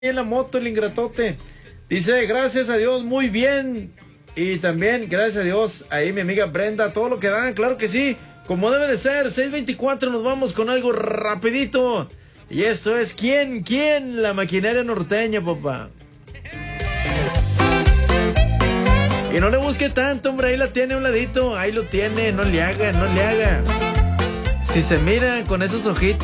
en la moto, el ingratote. Dice, gracias a Dios, muy bien. Y también, gracias a Dios, ahí mi amiga Brenda, todo lo que dan, claro que sí. Como debe de ser, 6:24, nos vamos con algo rapidito. Y esto es, ¿quién? La maquinaria norteña, papá. Y no le busque tanto, hombre, ahí la tiene a un ladito. Ahí lo tiene, no le haga. Si se mira con esos ojitos.